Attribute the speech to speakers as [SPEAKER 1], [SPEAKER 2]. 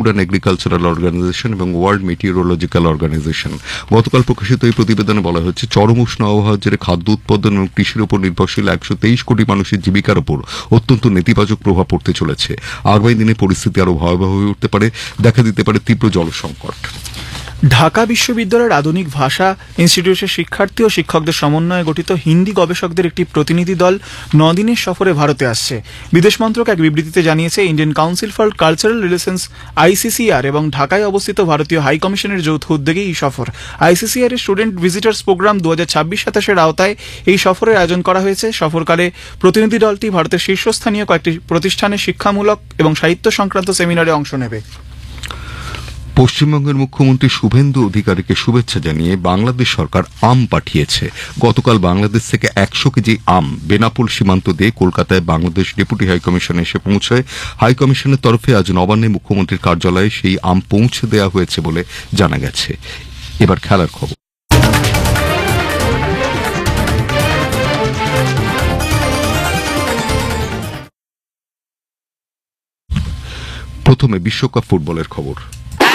[SPEAKER 1] And agricultural organisation এবং world meteorological organisation. গতকাল প্রকাশিত এই প্রতিবেদনে বলা হয়েছে, চরম উষ্ণ আবহাওয়ার জেরে খাদ্য উৎপাদন এবং কৃষির উপর নির্ভরশীল 123 কোটি মানুষের জীবিকার উপর অত্যন্ত নেতিবাচক প্রভাব পড়তে চলেছে। আগামী দিনে পরিস্থিতি আরো ভয়াবহ হয়ে উঠতে পারে, দেখা দিতে পারে তীব্র জলসংকট।
[SPEAKER 2] ঢাকা বিশ্ববিদ্যালয়ের আধুনিক ভাষা ইনস্টিটিউটের শিক্ষার্থী ও শিক্ষকদের সমন্বয়ে গঠিত হিন্দি গবেষকদের একটি প্রতিনিধি দল 9 দিনের সফরে ভারতে আসছে। বিদেশ মন্ত্রক এক বিবৃতিতে জানিয়েছে, Indian council for cultural relations ICCR এবং ঢাকায় অবস্থিত ভারতীয় হাই কমিশনের যৌথ উদ্যোগে এই সফর। ICCR এর স্টুডেন্ট ভিজিটার্স প্রোগ্রাম 2026-27 আওতায় এই সফরের আয়োজন করা হয়েছে। সফরকালে প্রতিনিধি দলটি ভারতের শীর্ষস্থানীয় কয়েকটি প্রতিষ্ঠানে শিক্ষামূলক এবং সাহিত্য সংক্রান্ত সেমিনারে অংশ নেবে।
[SPEAKER 1] পশ্চিমবঙ্গের মুখ্যমন্ত্রী শুভেন্দু অধিকারীকে শুভেচ্ছা জানিয়ে বাংলাদেশ সরকার আম পাঠিয়েছে। গতকাল বাংলাদেশ থেকে 100 কেজি আম বেনাপোল সীমান্ত দিয়ে কলকাতায় বাংলাদেশ ডেপুটি হাইকমিশনে এসে পৌঁছায়। হাইকমিশনের তরফে আজ নবান্নে মুখ্যমন্ত্রীর কার্যালয়ে সেই আম পৌঁছে দেওয়া হয়েছে বলে জানা গেছে। এবার খেলার খবর। প্রথমে বিশ্বকাপ ফুটবলের খবর।